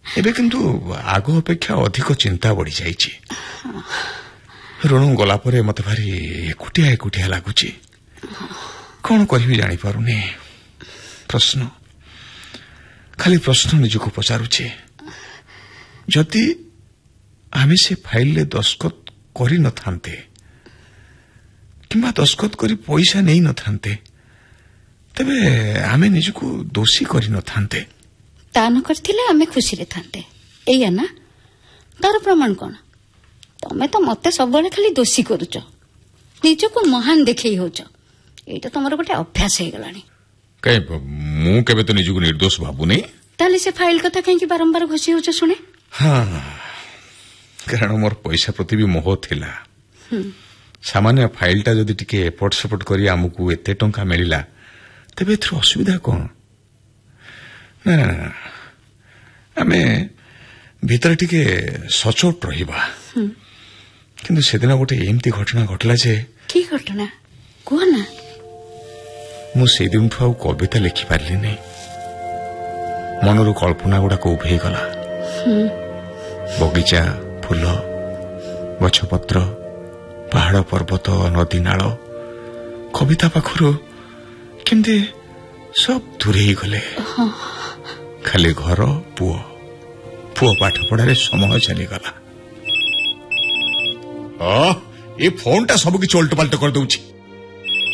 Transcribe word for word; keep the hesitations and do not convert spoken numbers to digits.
ଏବେ କିନ୍ତୁ ଆଗ ଅପେକ୍ଷା ଅଧିକ ଚିନ୍ତା ବଢି ଯାଇଛି। ଋଣ ଗଲା ପରେ ମତେ ଭାରି ଏକୁଟିଆ ଏକୁଟିଆ ଲାଗୁଛି। କଣ କରିବି ଜାଣିପାରୁନି। ପ୍ରଶ୍ନ ଖାଲି ପ୍ରଶ୍ନ ନିଜକୁ ପଚାରୁଛି, ଯଦି ଆମେ ସେ ଫାଇଲରେ ଦସ୍ତଖତ କରିନଥାନ୍ତେ କିମ୍ବା ଦସ୍ତଖତ କରି ପଇସା ନେଇ ନଥାନ୍ତେ, ତେବେ ଆମେ ନିଜକୁ ଦୋଷୀ କରିନଥାନ୍ତେ। ତା ନ କରିଥିଲେ ଆମେ ଖୁସିରେ ଥାନ୍ତେ, ଏଇଆ ନା? ତାର ପ୍ରମାଣ କଣ? ତମେ ତ ମତେ ସବୁବେଳେ ଖାଲି ଦୋଷୀ କରୁଛ, ନିଜକୁ ମହାନ ଦେଖେଇ ହଉଛ। ଏଇଟା ତମର ଗୋଟେ ଅଭ୍ୟାସ ହେଇଗଲାଣି। କାଇଁ, ମୁଁ କେବେ ତ ନିଜକୁ ନିର୍ଦ୍ଦୋଷ ଭାବୁନି। ତାହେଲେ ସେ ଫାଇଲ କଥା କାହିଁକି ବାରମ୍ବାର ଘୋଷି ହଉଛ ଶୁଣେ? ହଁ, କାରଣ ମୋର ପଇସା ପ୍ରତି ବି ମୋହ ଥିଲା। ସାମାନ୍ୟ ଫାଇଲଟା ଯଦି ଟିକେ ଏପଟ ସେପଟ କରି ଆମକୁ ଏତେ ଟଙ୍କା ମିଳିଲା, ତେବେ ଏଥିରେ ଅସୁବିଧା କଣ? ନା ନା, ଆମେ ଭିତରେ ଟିକେ ସଚୋଟ ରହିବା। କିନ୍ତୁ ସେଦିନ ଗୋଟେ ଏମିତି ଘଟଣା ଘଟିଲା ଯେ। କି ଘଟଣା କୁହ ନା? ମୁଁ ସେଇଦିନଠୁ ଆଉ କବିତା ଲେଖିପାରିଲିନି। ମନରୁ କଳ୍ପନା ଗୁଡାକ ଉଭେଇଗଲା। ବଗିଚା, ଫୁଲ, ଗଛପତ୍ର, ପାହାଡ, ପର୍ବତ, ନଦୀ, ନାଳ, କବିତା ପାଖରୁ କେମିତି ସବୁ ଦୂରେଇ ଗଲେ। ଖାଲି ଘର, ପୁଅ ପୁଅ ପାଠ ପଢାରେ ସମୟ ଚାଲିଗଲା। ଏ ଫୋନଟା ସବୁ କିଛି ଓଲଟ ପାଲଟ କରିଦଉଛି।